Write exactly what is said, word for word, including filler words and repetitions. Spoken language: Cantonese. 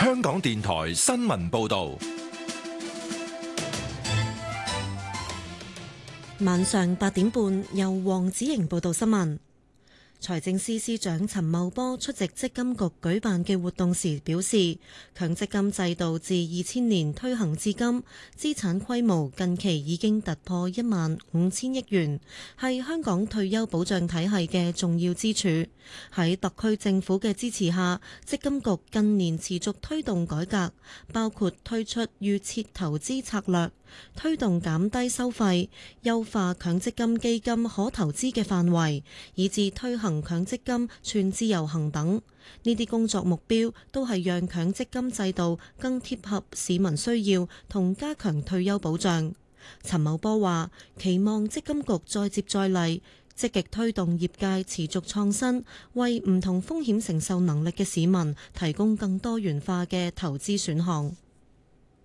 香港電台新聞報道。 晚上八點半，由黃子瑩報道新聞。財政司司長陳茂波出席積金局舉辦嘅活動時表示，強積金制度自二千年推行至今，資產規模近期已經突破一萬五千億元，係香港退休保障體系嘅重要支柱。喺特區政府嘅支持下，積金局近年持續推動改革，包括推出預設投資策略，推動減低收費，優化強積金基金可投資嘅範圍，以至推行強積金全自由行等。呢啲工作目標都係讓強積金制度更貼合市民需要同加強退休保障。陳茂波話：期望積金局再接再厲，積極推動業界持續創新，為唔同風險承受能力嘅市民提供更多元化嘅投資選項。